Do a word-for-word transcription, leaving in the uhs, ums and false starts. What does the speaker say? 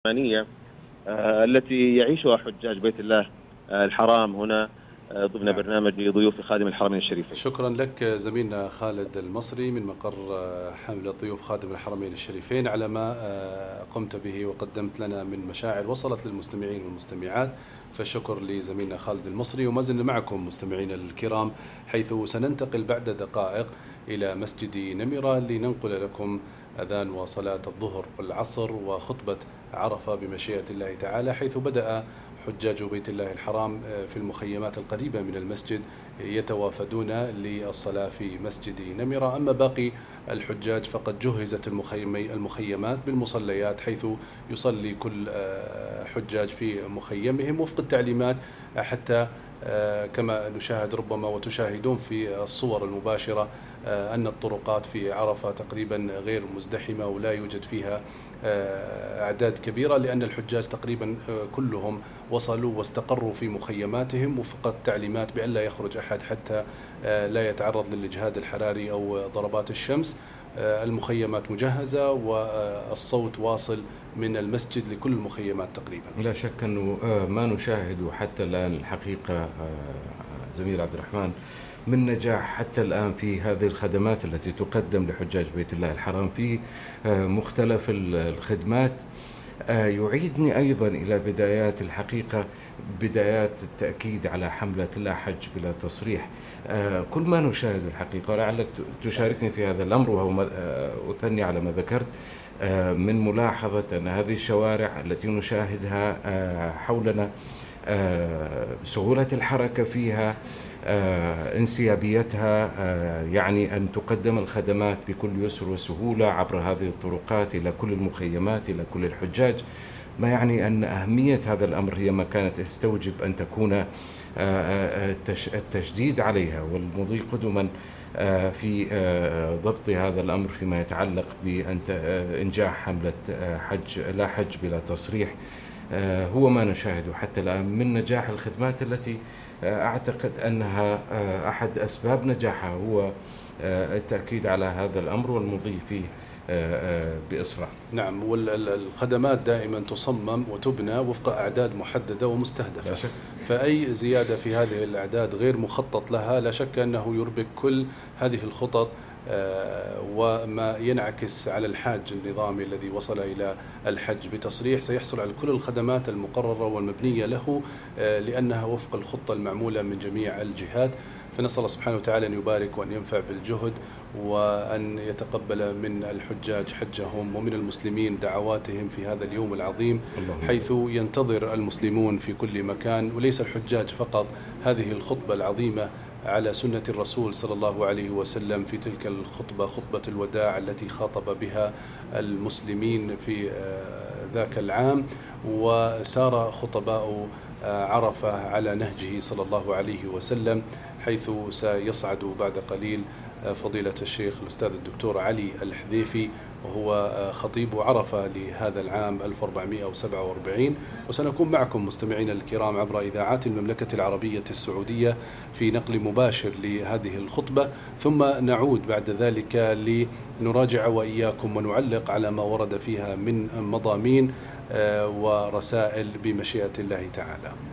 الإيمانية آه، التي يعيشها حجاج بيت الله آه، الحرام هنا آه، ضمن نعم. برنامج ضيوف خادم الحرمين الشريفين. شكرا لك زميلنا خالد المصري من مقر حملة ضيوف خادم الحرمين الشريفين على ما قمت به وقدمت لنا من مشاعر وصلت للمستمعين والمستمعات، فالشكر لزميلنا خالد المصري. وما زلنا معكم مستمعين الكرام، حيث سننتقل بعد دقائق إلى مسجد نمرة لننقل لكم أذان وصلاة الظهر والعصر وخطبة عرفة بمشيئة الله تعالى، حيث بدأ حجاج بيت الله الحرام في المخيمات القريبة من المسجد يتوافدون للصلاة في مسجد نمرة. أما باقي الحجاج فقد جهزت المخيمات بالمصليات، حيث يصلي كل حجاج في مخيمهم وفق التعليمات، حتى كما نشاهد ربما وتشاهدون في الصور المباشرة أن الطرقات في عرفة تقريبا غير مزدحمة ولا يوجد فيها أعداد كبيرة، لأن الحجاج تقريبا كلهم وصلوا واستقروا في مخيماتهم وفق التعليمات بأن لا يخرج أحد حتى لا يتعرض للإجهاد الحراري أو ضربات الشمس. المخيمات مجهزة والصوت واصل من المسجد لكل المخيمات تقريبا. لا شك أنه ما نشاهد حتى الآن الحقيقة زميل عبد الرحمن من نجاح حتى الآن في هذه الخدمات التي تقدم لحجاج بيت الله الحرام في مختلف الخدمات. يعيدني أيضا إلى بدايات الحقيقة، بدايات التأكيد على حملة لا حج بلا تصريح. كل ما نشاهد الحقيقة، لعلك تشاركني في هذا الأمر، وهو أثني على ما ذكرت من ملاحظة أن هذه الشوارع التي نشاهدها حولنا سهولة الحركة فيها، انسيابيتها، يعني أن تقدم الخدمات بكل يسر وسهولة عبر هذه الطرقات إلى كل المخيمات إلى كل الحجاج، ما يعني أن أهمية هذا الأمر هي ما كانت تستوجب أن تكون التشديد عليها والمضي قدما في ضبط هذا الأمر فيما يتعلق بإنجاح حملة حج لا حج بلا تصريح. هو ما نشاهده حتى الآن من نجاح الخدمات التي أعتقد أنها أحد أسباب نجاحها هو التأكيد على هذا الأمر والمضي فيه بإسراع. نعم، والخدمات دائما تصمم وتبنى وفق أعداد محددة ومستهدفة، فأي زيادة في هذه الأعداد غير مخطط لها لا شك أنه يربك كل هذه الخطط، وما ينعكس على الحاج النظامي الذي وصل إلى الحج بتصريح سيحصل على كل الخدمات المقررة والمبنية له، لأنها وفق الخطة المعمولة من جميع الجهات. فنسأل الله سبحانه وتعالى أن يبارك وأن ينفع بالجهد، وأن يتقبل من الحجاج حجهم ومن المسلمين دعواتهم في هذا اليوم العظيم، حيث ينتظر المسلمون في كل مكان وليس الحجاج فقط هذه الخطبة العظيمة على سنة الرسول صلى الله عليه وسلم في تلك الخطبة، خطبة الوداع التي خاطب بها المسلمين في ذاك العام، وسار خطباء عرفة على نهجه صلى الله عليه وسلم، حيث سيصعد بعد قليل فضيلة الشيخ الأستاذ الدكتور علي الحذيفي، وهو خطيب عرفة لهذا العام ألف وأربعمائة وسبعة وأربعين. وسنكون معكم مستمعينا الكرام عبر إذاعات المملكة العربية السعودية في نقل مباشر لهذه الخطبة، ثم نعود بعد ذلك لنراجع وإياكم ونعلق على ما ورد فيها من مضامين ورسائل بمشيئة الله تعالى.